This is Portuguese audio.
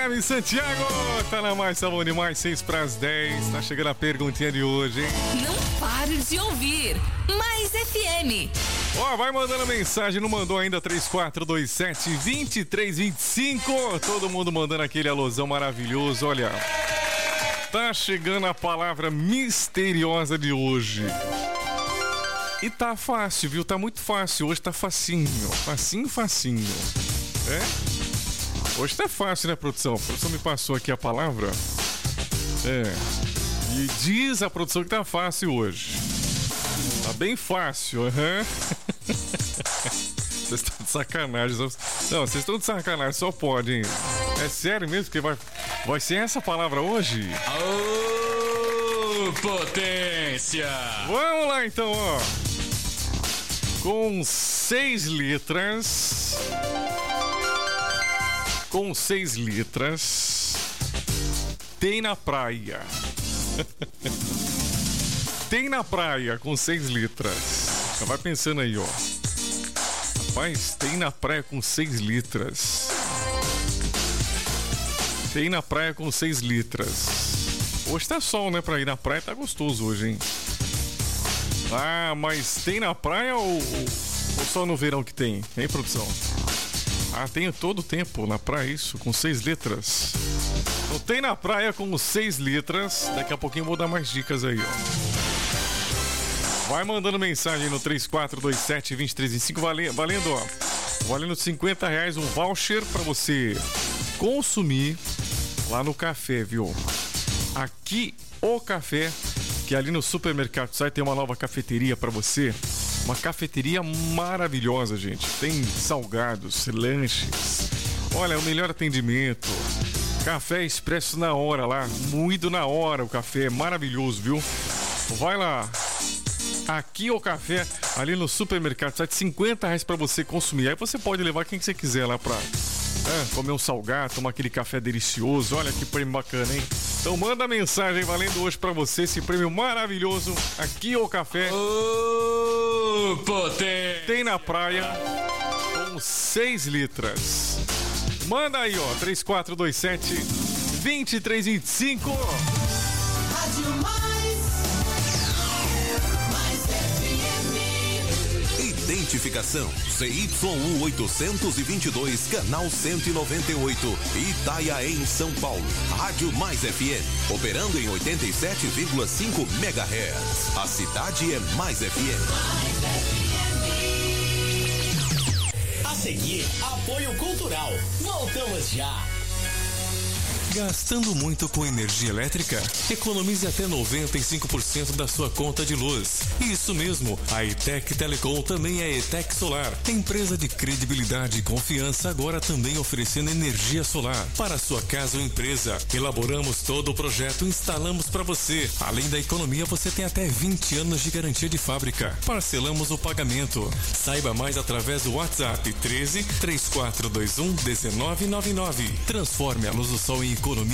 FM Santiago, tá na Mais, tá bom demais, 6:10, tá chegando a perguntinha de hoje, hein? Não pare de ouvir Mais FM. Ó, vai mandando mensagem, não mandou ainda, 3427-2325, todo mundo mandando aquele alusão maravilhoso, olha, tá chegando a palavra misteriosa de hoje. E tá fácil, viu? Tá muito fácil, hoje tá facinho, facinho, é? Hoje tá fácil, né, produção? A produção me passou aqui a palavra. E diz a produção que tá fácil hoje. Tá bem fácil, Vocês estão de sacanagem. Não, vocês estão de sacanagem, só pode, hein? É sério mesmo que vai ser essa palavra hoje? Aô, potência! Vamos lá, então, ó. Com 6 letras... tem na praia. Tem na praia com 6 letras. Já vai pensando aí, ó. Rapaz, tem na praia com 6 letras. Tem na praia com 6 letras. Hoje tá sol, né? Pra ir na praia tá gostoso hoje, hein? Ah, mas tem na praia ou só no verão que tem? Hein, produção? Ah, tem todo o tempo na praia, isso, com 6 letras. Então tem na praia com 6 letras. Daqui a pouquinho eu vou dar mais dicas aí, ó. Vai mandando mensagem no 3427-2325, valendo, ó. Valendo R$50 um voucher pra você consumir lá no café, viu? Aqui o café, que ali no supermercado sai, tem uma nova cafeteria pra você. Uma cafeteria maravilhosa, gente. Tem salgados, lanches. Olha, o melhor atendimento. Café expresso na hora lá. Moído na hora o café. Maravilhoso, viu? Vai lá. Aqui o café, ali no supermercado. Sai de R$50 pra você consumir. Aí você pode levar quem que você quiser lá pra comer um salgado, tomar aquele café delicioso. Olha que prêmio bacana, hein? Então manda mensagem valendo hoje pra você esse prêmio maravilhoso. Aqui o café. Tem na praia com 6 letras. Manda aí, ó, 3427-2325. Rádio Mais FM. Identificação CYU 822, canal 198, Itaiaém, São Paulo. Rádio Mais FM, operando em 87,5 MHz. A cidade é Mais FM. A seguir, apoio cultural. Voltamos já. Gastando muito com energia elétrica? Economize até 95% da sua conta de luz. Isso mesmo, a ETEC Telecom também é ETEC Solar. Empresa de credibilidade e confiança, agora também oferecendo energia solar para sua casa ou empresa. Elaboramos todo o projeto, instalamos para você. Além da economia, você tem até 20 anos de garantia de fábrica. Parcelamos o pagamento. Saiba mais através do WhatsApp 13 3421 1999. Transforme a luz do sol em economia